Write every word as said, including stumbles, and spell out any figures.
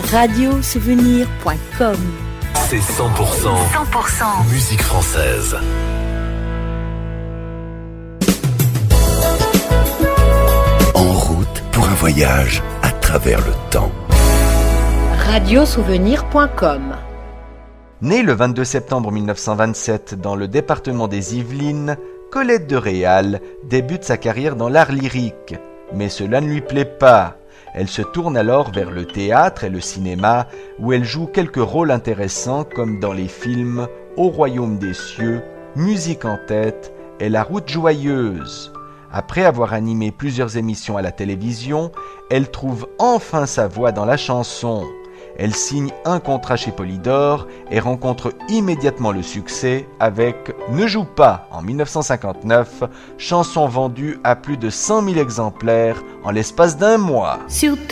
radio souvenir point com. C'est cent pour cent, cent pour cent musique française. En route pour un voyage à travers le temps. radio souvenir point com. Née le vingt-deux septembre mille neuf cent vingt-sept dans le département des Yvelines, Colette de Réal débute sa carrière dans l'art lyrique. Mais cela ne lui plaît pas. Elle se tourne alors vers le théâtre et le cinéma, où elle joue quelques rôles intéressants comme dans les films Au Royaume des Cieux, Musique en tête et La Route joyeuse. Après avoir animé plusieurs émissions à la télévision, elle trouve enfin sa voix dans la chanson. Elle signe un contrat chez Polydor et rencontre immédiatement le succès avec Ne joue pas en mille neuf cent cinquante-neuf, chanson vendue à plus de cent mille exemplaires en l'espace d'un mois. Surtout